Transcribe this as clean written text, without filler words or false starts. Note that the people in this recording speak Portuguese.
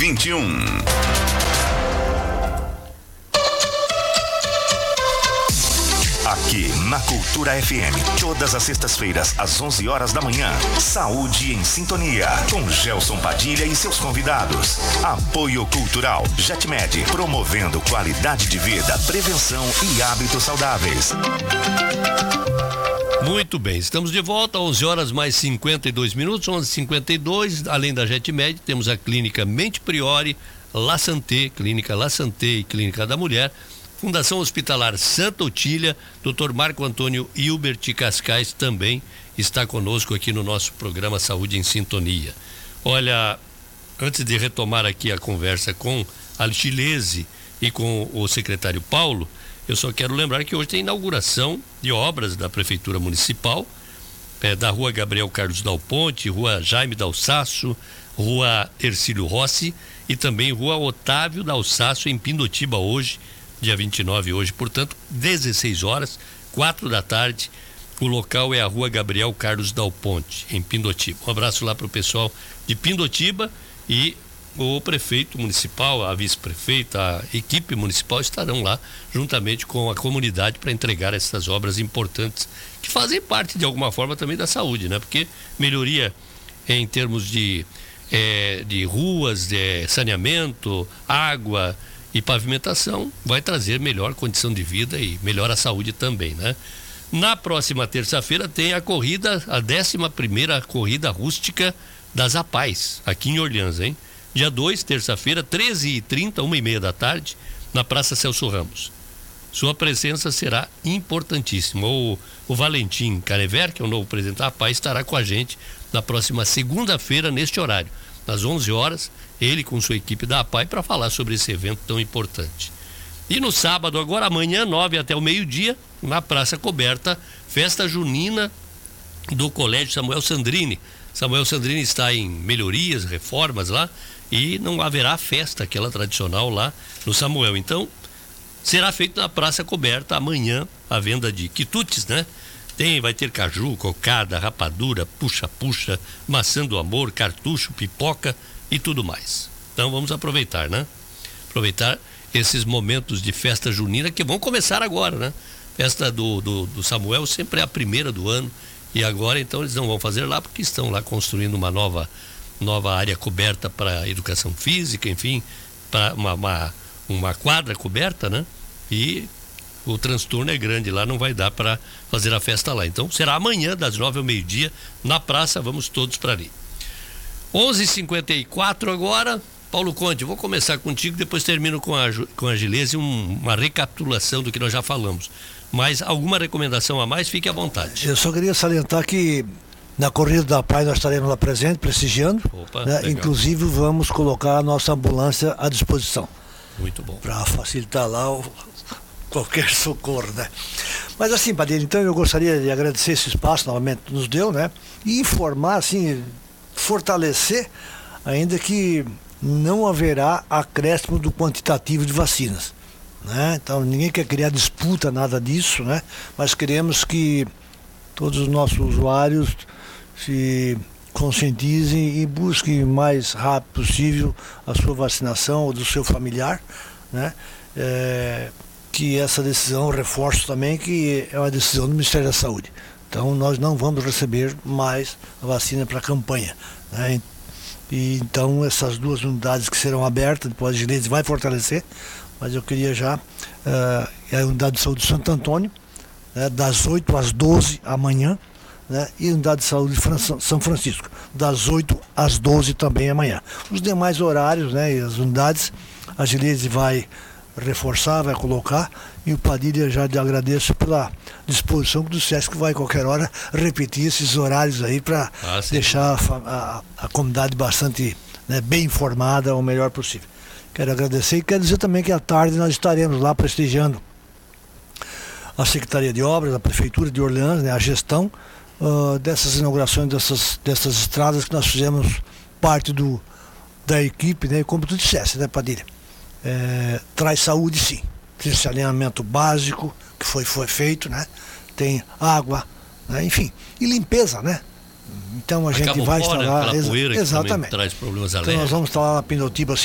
21. Aqui na Cultura FM, todas as sextas-feiras, às 11 horas da manhã. Saúde em Sintonia, com Gelson Padilha e seus convidados. Apoio Cultural JetMed, promovendo qualidade de vida, prevenção e hábitos saudáveis. Muito bem, estamos de volta, 11 horas mais 52 minutos, 11h52. Além da JetMed, temos a Clínica Mente Priori, La Santé, Clínica La Santé e Clínica da Mulher, Fundação Hospitalar Santa Otília. Dr. Marco Antônio Hilbert Cascais também está conosco aqui no nosso programa Saúde em Sintonia. Olha, antes de retomar aqui a conversa com a Argilese e com o secretário Paulo, eu só quero lembrar que hoje tem inauguração de obras da Prefeitura Municipal, da Rua Gabriel Carlos Dal Ponte, Rua Jaime Dalsaço, Rua Ercílio Rossi e também Rua Otávio Dalsaço, em Pindotiba, hoje, dia 29 hoje, portanto, 16 horas, 4 da tarde. O local é a Rua Gabriel Carlos Dal Ponte, em Pindotiba. Um abraço lá para o pessoal de Pindotiba, e o prefeito municipal, a vice-prefeita, a equipe municipal estarão lá juntamente com a comunidade para entregar essas obras importantes que fazem parte de alguma forma também da saúde, né? Porque melhoria em termos de ruas, de saneamento, água e pavimentação vai trazer melhor condição de vida e melhor a saúde também, né? Na próxima terça-feira tem a corrida, a 11ª corrida rústica das APAES, aqui em Orleans, hein? Dia 2, terça-feira, 13h30, 1h30 da tarde, na Praça Celso Ramos. Sua presença será importantíssima. O Valentim Canever, que é o novo presidente da APAES, estará com a gente na próxima segunda-feira, neste horário, às 11 horas, ele com sua equipe da APAES, para falar sobre esse evento tão importante. E no sábado, agora amanhã, 9 até o meio-dia, na Praça Coberta, festa junina do Colégio Samuel Sandrini. Samuel Sandrini está em melhorias, reformas lá, e não haverá festa, aquela tradicional lá no Samuel. Então, será feito na Praça Coberta amanhã a venda de quitutes, né? Vai ter caju, cocada, rapadura, puxa-puxa, maçã do amor, cartucho, pipoca e tudo mais. Então vamos aproveitar, né? Aproveitar esses momentos de festa junina que vão começar agora, né? Festa do Samuel sempre é a primeira do ano, e agora então eles não vão fazer lá porque estão lá construindo uma nova área coberta para educação física, enfim, para uma quadra coberta, né? E o transtorno é grande lá, não vai dar para fazer a festa lá. Então será amanhã, das 9 ao meio-dia, na praça, vamos todos para ali. 11h54 agora. Paulo Conde, vou começar contigo, depois termino com a Argilese, uma recapitulação do que nós já falamos. Mas alguma recomendação a mais, fique à vontade. Eu só queria salientar que na corrida da PAI nós estaremos lá presente, prestigiando. Opa, né? Inclusive vamos colocar a nossa ambulância à disposição. Muito bom. Para facilitar lá qualquer socorro, né? Mas assim, Padilha, então eu gostaria de agradecer esse espaço novamente que nos deu, né? E informar, assim, fortalecer, ainda que não haverá acréscimo do quantitativo de vacinas, né? Então ninguém quer criar disputa, nada disso, né? Mas queremos que todos os nossos usuários se conscientizem e busquem o mais rápido possível a sua vacinação ou do seu familiar, né? Que essa decisão, reforço também que é uma decisão do Ministério da Saúde. Então nós não vamos receber mais a vacina para a campanha, né? E então essas duas unidades que serão abertas, depois a Argilese vai fortalecer, mas eu queria já a unidade de saúde de Santo Antônio, né, das 8 às 12 amanhã, né, e a unidade de saúde de São Francisco, das 8 às 12 também amanhã. Os demais horários, né, e as unidades, a Argilese vai reforçar, vai colocar, e o Padilha já lhe agradeço pela disposição do SESC, que vai qualquer hora repetir esses horários aí para deixar a comunidade bastante, né, bem informada o melhor possível. Quero agradecer e quero dizer também que à tarde nós estaremos lá prestigiando a Secretaria de Obras, a Prefeitura de Orleans, né, a gestão dessas inaugurações dessas estradas que nós fizemos parte da equipe, né, como tu disseste, né, Padilha? Traz saúde, sim. Esse alinhamento básico que foi feito, né? Tem água, né? Enfim, e limpeza, né? Então a gente vai estar lá, poeira exatamente. Que traz problemas então nós vamos estar lá na Pindotiba